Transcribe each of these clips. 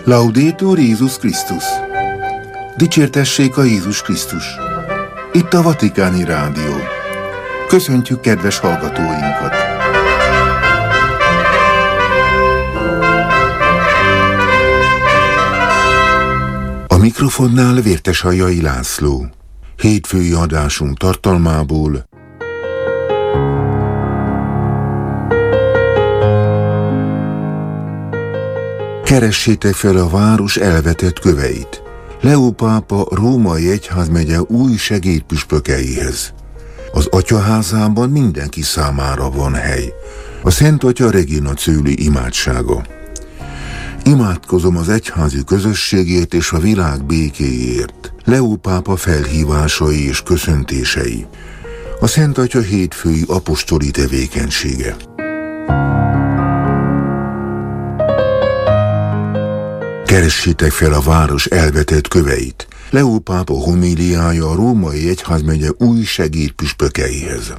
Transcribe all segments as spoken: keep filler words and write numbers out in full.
Laudetur Jézus Krisztus! Dicsértessék a Jézus Krisztus! Itt a Vatikáni Rádió. Köszöntjük kedves hallgatóinkat! A mikrofonnál Vértesajai László. Hétfői adásunk tartalmából: keressétek fel a város elvetett köveit. Leó pápa római egyházmegye új segédpüspökeihez. Az atyaházában mindenki számára van hely. A Szent Atya Regina Coeli imádsága. Imádkozom az egyházi közösségért és a világ békéért. Leó pápa felhívásai és köszöntései. A Szent Atya hétfői apostoli tevékenysége. Keressétek fel a város elvetett köveit. Leó pápa homíliája a római egyházmegye új segédpüspökeihez.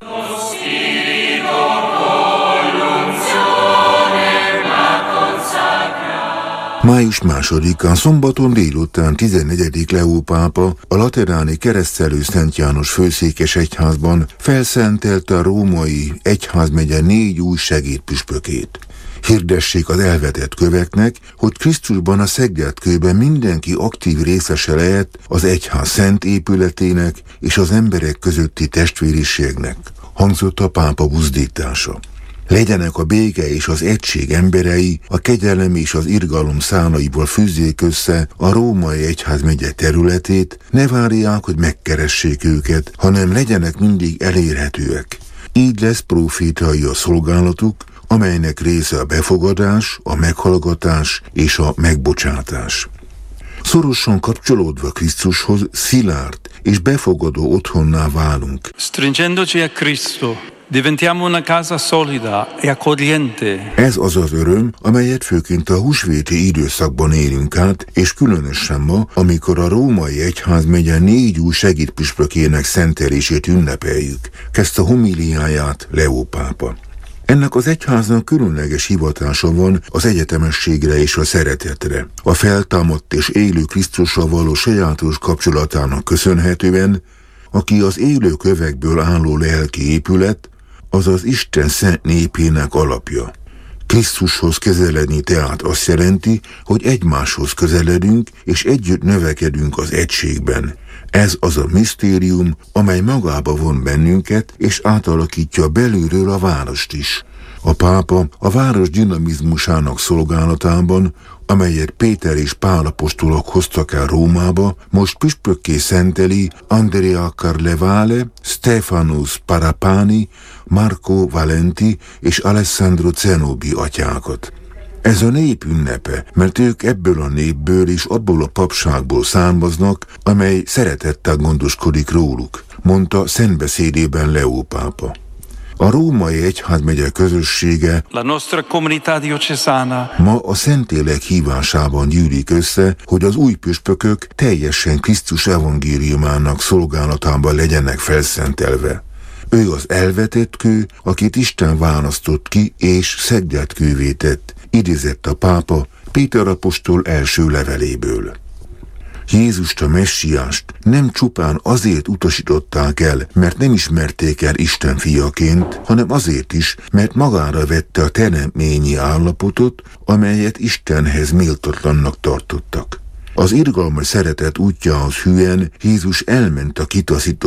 május másodikán, szombaton délután tizennegyedik Leó pápa a lateráni Keresztelő Szent János főszékes egyházban felszentelte a római egyházmegye négy új segédpüspökét. Hirdessék az elvetett köveknek, hogy Krisztusban a szegdelt kőben mindenki aktív részese lehet az egyház szent épületének és az emberek közötti testvériségnek, hangzott a pápa buzdítása. Legyenek a béke és az egység emberei, a kegyelem és az irgalom szálaiból fűzzék össze a római egyházmegye területét, ne várják, hogy megkeressék őket, hanem legyenek mindig elérhetőek. Így lesz profétai a szolgálatuk, amelynek része a befogadás, a meghallgatás és a megbocsátás. Szorosan kapcsolódva Krisztushoz szilárd és befogadó otthonná válunk. Stringendoci a Cristo, diventiamo una casa solida e accogliente. Ez az az öröm, amelyet főként a húsvéti időszakban élünk át, és különösen ma, amikor a római egyházmegye négy új segédpüspökének szentelését ünnepeljük, kezdte a homíliáját Leó pápa. Ennek az egyháznak különleges hivatása van az egyetemességre és a szeretetre. A feltámadt és élő Krisztussal való sajátos kapcsolatának köszönhetően, aki az élő kövekből álló lelki épület, azaz Isten szent népének alapja. Krisztushoz közeledni tehát azt jelenti, hogy egymáshoz közeledünk és együtt növekedünk az egységben. Ez az a misztérium, amely magába von bennünket, és átalakítja belülről a várost is. A pápa a város dinamizmusának szolgálatában, amelyet Péter és Pál apostolok hoztak el Rómába, most püspökké szenteli Andrea Carlevale, Stefanus Parapani, Marco Valenti és Alessandro Zenobi atyákat. Ez a nép ünnepe, mert ők ebből a népből és abból a papságból származnak, amely szeretettel gondoskodik róluk, mondta szentbeszédében Leó pápa. A római egyházmegye közössége La nostra comunità diocesana ma a Szentlélek hívásában gyűlik össze, hogy az új püspökök teljesen Krisztus evangéliumának szolgálatában legyenek felszentelve. Ő az elvetett kő, akit Isten választott ki és szegdelt kővé tett, idézett a pápa Péter apostol első leveléből. Jézust, a messiást nem csupán azért utasították el, mert nem ismerték el Isten fiaként, hanem azért is, mert magára vette a teremtményi állapotot, amelyet Istenhez méltatlannak tartottak. Az irgalmas szeretet útjához hűen Jézus elment a kitaszított